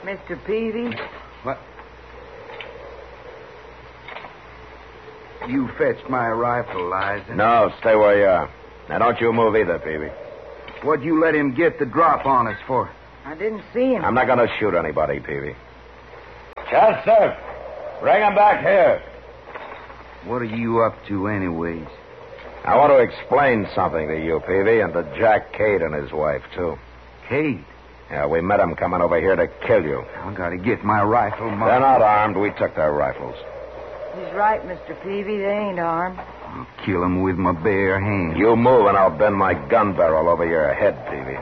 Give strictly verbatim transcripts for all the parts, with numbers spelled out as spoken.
Mister Peavy? What? You fetched my rifle, Liza. No, stay where you are. Now, don't you move either, Peavy. What'd you let him get the drop on us for? I didn't see him. I'm not going to shoot anybody, Peavy. Chester, bring him back here. What are you up to anyways? I want to explain something to you, Peavy, and to Jack Cade and his wife, too. Cade? Yeah, we met them coming over here to kill you. I gotta get my rifle, Marshal. They're not armed. We took their rifles. He's right, Mister Peavy. They ain't armed. I'll kill them with my bare hands. You move and I'll bend my gun barrel over your head, Peavy.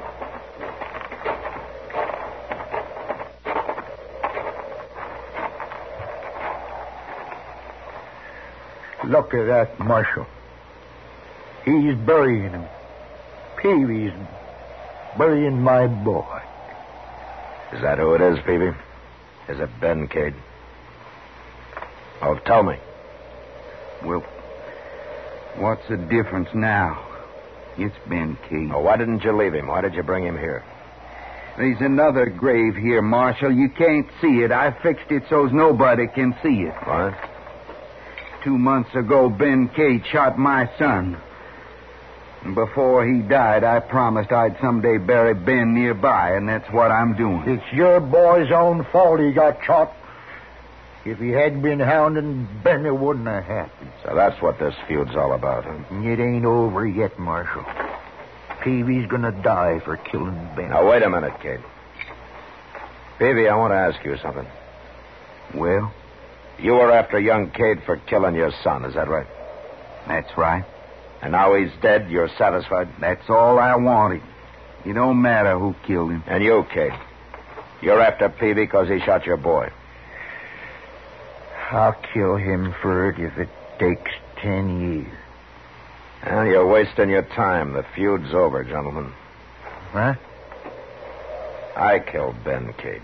Look at that, Marshal. He's burying him. Peavy's burying my boy. Is that who it is, Peavy? Is it Ben Cade? Oh, tell me. Well, what's the difference now? It's Ben Cade. Oh, why didn't you leave him? Why did you bring him here? There's another grave here, Marshal. You can't see it. I fixed it so's nobody can see it. What? Two months ago, Ben Cade shot my son. And before he died, I promised I'd someday bury Ben nearby, and that's what I'm doing. It's your boy's own fault he got shot. If he hadn't been hounding Ben, it wouldn't have happened. So that's what this feud's all about, huh? It ain't over yet, Marshal. Peavy's gonna die for killing Ben. Now, wait a minute, Cade. Peavy, I want to ask you something. Well? You were after young Cade for killing your son, is that right? That's right. And now he's dead, you're satisfied? That's all I wanted. It don't matter who killed him. And you, Cade? You're after Peavy because he shot your boy. I'll kill him for it if it takes ten years. Well, you're wasting your time. The feud's over, gentlemen. Huh? I killed Ben Cade.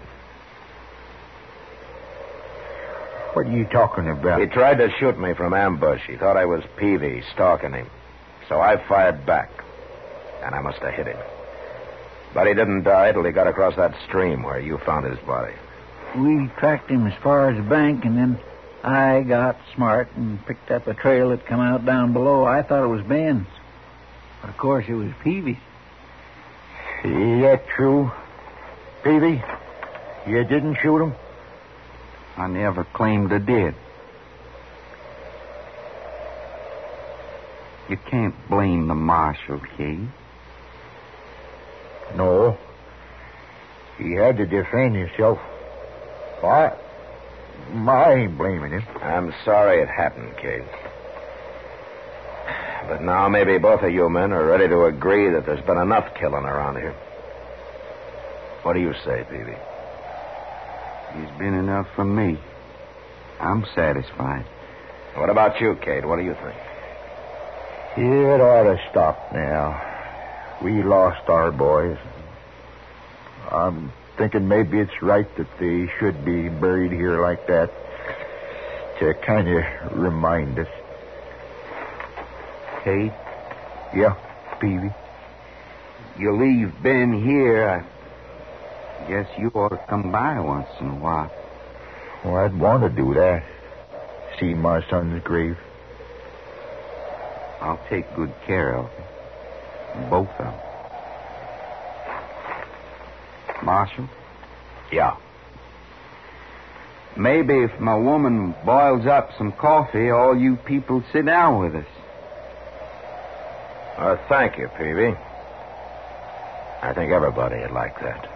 What are you talking about? He tried to shoot me from ambush. He thought I was Peavy, stalking him. So I fired back. And I must have hit him. But he didn't die till he got across that stream where you found his body. We tracked him as far as the bank, and then I got smart and picked up a trail that come out down below. I thought it was Ben's. But, of course, it was Peavy's. Is that true, Peavy? You didn't shoot him? I never claimed I did. You can't blame the marshal, Cade. No. He had to defend himself. I, I ain't blaming him. I'm sorry it happened, Cade. But now maybe both of you men are ready to agree that there's been enough killing around here. What do you say, Peavy? It's been enough for me. I'm satisfied. What about you, Cade? What do you think? It ought to stop now. We lost our boys. I'm thinking maybe it's right that they should be buried here like that to kind of remind us. Cade? Yeah, Peavy? You leave Ben here, I guess you ought to come by once in a while. Well, I'd want to do that. See my son's grave. I'll take good care of them. Both of them. Marshal? Yeah. Maybe if my woman boils up some coffee, all you people sit down with us. Uh, thank you, Peavy. I think everybody would like that.